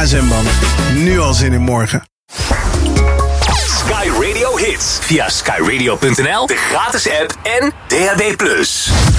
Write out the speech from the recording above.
KSM banden. Nu al zin in morgen. Sky Radio Hits. Via skyradio.nl, de gratis app en DAB+.